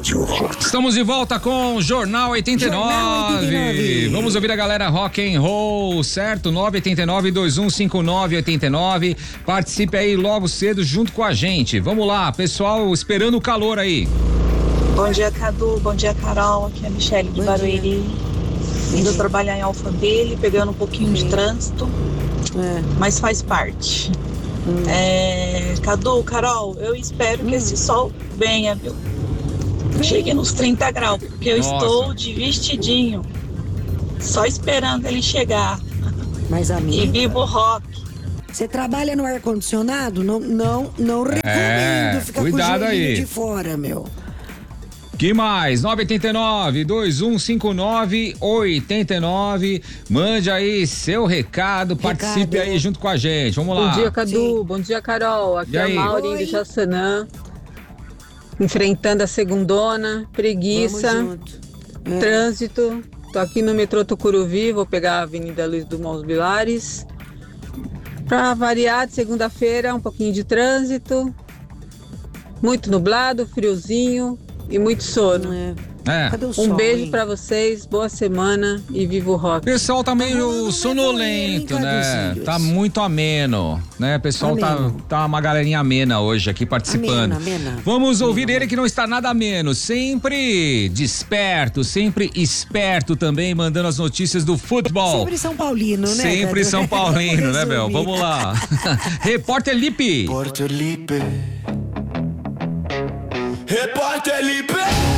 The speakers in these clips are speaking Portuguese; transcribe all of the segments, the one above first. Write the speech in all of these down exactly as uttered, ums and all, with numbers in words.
Rádio Rock. Estamos de volta com o Jornal oitenta e nove. Jornal oitenta e nove. Vamos ouvir a galera rock and roll, certo? nove oito nove, dois um cinco nove, oito nove. Participe aí logo cedo junto com a gente. Vamos lá, pessoal, esperando o calor aí. Bom dia, Cadu. Bom dia, Carol. Aqui é a Michele de Bom Barueri. Indo trabalhar em Alphaville, pegando um pouquinho de trânsito, É. mas faz parte. Hum. É, Cadu, Carol, eu espero que esse sol venha, viu? Chegue nos trinta graus, porque eu Nossa. estou de vestidinho, só esperando ele chegar. Mas, E amiga, viva o rock. você trabalha no ar-condicionado? Não, não, não recomendo É, ficar cuidado com o joelhinho aí. de fora, meu. Que mais? nove oito nove, dois um cinco nove, oito nove. Mande aí seu recado, participe Recado. aí junto com a gente. Vamos lá. Bom dia, Cadu. Sim. Bom dia, Carol. Aqui E é a aí? Maureen Oi. do Jaçanã. Enfrentando a segundona, preguiça, Vamos junto. É. trânsito. Tô aqui no metrô Tucuruvi, vou pegar a Avenida Luiz Dumont Vilares. Pra variar, de segunda-feira, um pouquinho de trânsito. Muito nublado, friozinho e muito sono. É. É. Cadê o Um sol, beijo hein? pra vocês, boa semana e viva o O rock. pessoal tá meio rolando um sonolento, nevoeiro, hein, né? Caduzinhos? Tá muito ameno, né? O pessoal tá, Ameno. tá uma galerinha amena hoje aqui participando. Amena, amena. Vamos ouvir ele que não está nada ameno, sempre desperto, sempre esperto também, mandando as notícias do futebol. Sempre São Paulino, né? Sempre Cadu? São Paulino, né, Bel? Resumir. Vamos lá. Repórter Lipe. Repórter Lipe. Repórter Lipe.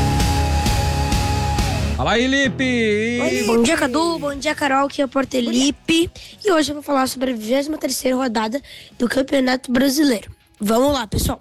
Fala aí, Lipe. Bom dia, Cadu. Bom dia, Carol. Aqui é o Portelipe. E hoje eu vou falar sobre a vigésima terceira rodada do Campeonato Brasileiro. Vamos lá, pessoal.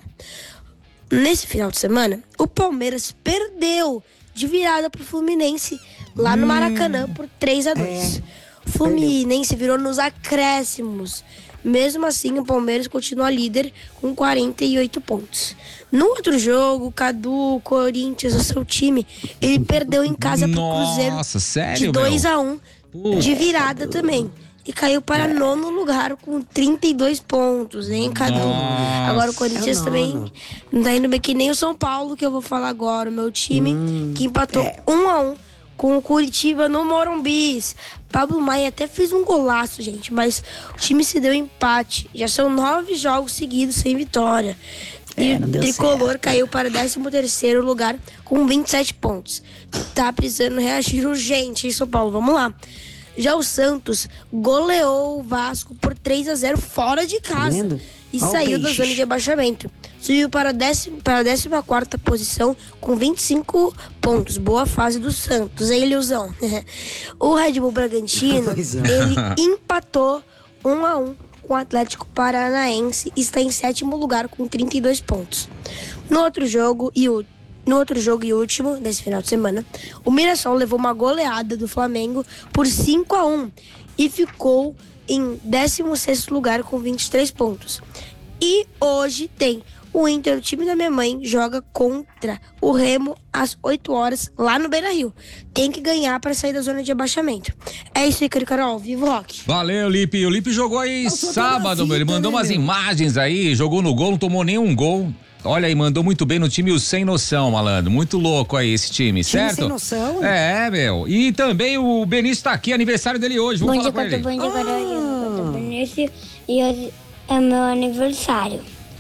Nesse final de semana, o Palmeiras perdeu de virada pro Fluminense lá no Maracanã por três a dois. O Fluminense virou nos acréscimos. Mesmo assim, o Palmeiras continua líder com quarenta e oito pontos. No outro jogo, o Cadu, o Corinthians, o seu time, ele perdeu em casa pro Cruzeiro Nossa, sério, de dois meu? a um, Putz. de virada também. E caiu para nono lugar com trinta e dois pontos, hein, Cadu? Nossa. Agora o Corinthians É o também nono. não tá indo bem que nem o São Paulo, que eu vou falar agora, o meu time, que empatou um a um com o Curitiba no Morumbi. Pablo Maia até fez um golaço, gente, mas o time se deu empate. Já são nove jogos seguidos sem vitória. E É, não o deu Tricolor certo. caiu para décimo terceiro lugar com vinte e sete pontos. Tá precisando reagir urgente em São Paulo. Vamos lá. Já o Santos goleou o Vasco por três a zero fora de casa. vendo? E Ó o saiu da peixe. zona de rebaixamento. Subiu para a décima, para a décima quarta posição com vinte e cinco pontos. Boa fase do Santos, hein, Leozão? O Red Bull Bragantino, Pois é. ele empatou um a um com o Atlético Paranaense e está em sétimo lugar com trinta e dois pontos. No outro jogo e o No outro jogo e último, desse final de semana, o Mirassol levou uma goleada do Flamengo por cinco a um e ficou em décimo sexto lugar com vinte e três pontos. E hoje tem o Inter, o time da minha mãe, joga contra o Remo às oito horas lá no Beira-Rio. Tem que ganhar para sair da zona de abaixamento. É isso aí, Carol. Viva o rock! Valeu, Lipe. O Lipe jogou aí Passou sábado, toda a meu. Ele vida, mandou né, umas meu? imagens aí, jogou no gol, não tomou nenhum gol. Olha aí, mandou muito bem no time o Sem Noção, malandro. Muito louco aí esse time, certo? Sem Noção? É, meu. E também o Benício tá aqui, aniversário dele hoje. Vamos Bom dia, falar com Cadu. ele. Bom dia, Carol. Eu sou o Benício e hoje é meu aniversário.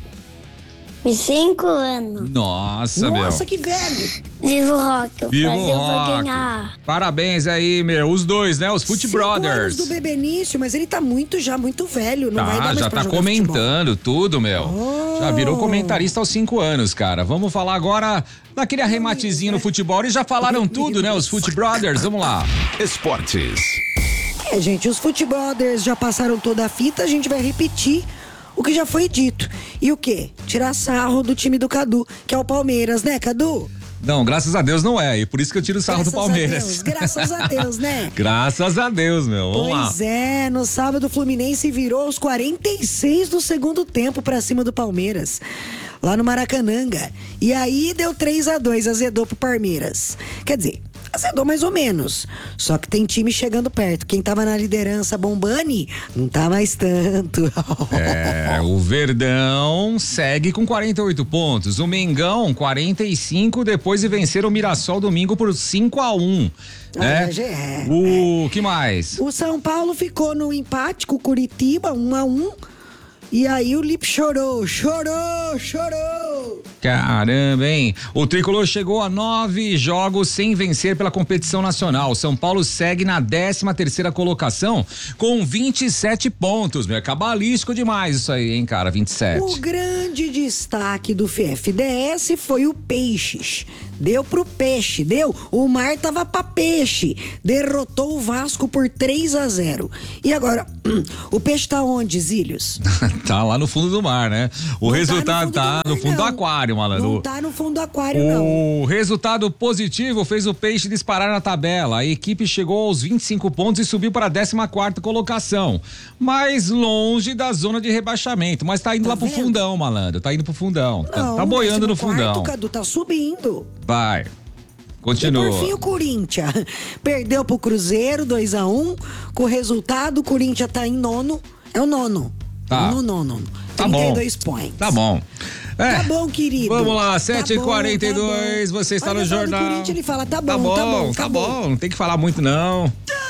De cinco anos. Nossa, meu. Nossa, que velho. Viva o rock. Viva o Brasil vai rock. ganhar. Parabéns aí, meu. Os dois, né? Os Foot Cinco anos Brothers. do Bebenício, mas ele tá muito, já muito velho. Não vai dar Tá, mais já pra tá jogar comentando tudo, meu. Oh. Já virou comentarista aos cinco anos, cara. Vamos falar agora daquele arrematezinho no futebol. Eles já falaram tudo, né? Os Foot Brothers. Vamos lá. Esportes. É, gente, os Foot Brothers já passaram toda a fita, a gente vai repetir o que já foi dito. E o quê? Tirar sarro do time do Cadu, que é o Palmeiras, né, Cadu? Não, graças a Deus não é. E por isso que eu tiro o sarro Graças do Palmeiras. a Deus, graças a Deus, né? Graças a Deus, meu. Vamos lá. Pois é, no sábado o Fluminense virou aos quarenta e seis do segundo tempo pra cima do Palmeiras, lá no Maracanã. E aí deu três a dois, azedou pro Palmeiras. Quer dizer, azedou mais ou menos. Só que tem time chegando perto. Quem tava na liderança bombani, não tá mais tanto. É, o Verdão segue com quarenta e oito pontos. O Mengão, quarenta e cinco, depois de vencer o Mirassol domingo por cinco a um. Né? Ah, é, o que mais? O São Paulo ficou no empate com o Curitiba, um a um. E aí o Lipe chorou, chorou, chorou. Caramba, hein? O Tricolor chegou a nove jogos sem vencer pela competição nacional. São Paulo segue na décima terceira colocação com vinte e sete pontos. Meu, é cabalístico demais isso aí, hein, cara? vinte e sete. O grande destaque do F D S foi o Peixes. Deu pro peixe, deu? O mar tava pra peixe. Derrotou o Vasco por três a zero. E agora, o peixe tá onde, Zílios? Tá lá no fundo do mar, né? O Não resultado tá no fundo, do, mar, no fundo do aquário, malandro. Não tá no fundo do aquário, não. O resultado positivo fez o Peixe disparar na tabela. A equipe chegou aos vinte e cinco pontos e subiu para a décima quarta colocação. Mais longe da zona de rebaixamento. Mas tá indo Tá lá pro vendo? fundão, malandro. Tá indo pro fundão. Tá, Não, tá boiando no décimo quarto, fundão. Cadu, tá subindo. Vai. E Continua. por fim o Corinthians perdeu pro Cruzeiro dois a um. Com o resultado, o Corinthians tá em nono. É o nono. Tá. No nono. Tá trinta e bom. dois points. Tá bom. É. Tá bom, querido. Vamos lá, Tá sete e quarenta e dois, bom, tá bom. você está Olha no só, do jornal. Corinthians ele fala, tá bom, tá bom, tá bom, tá acabou. bom, não tem que falar muito não.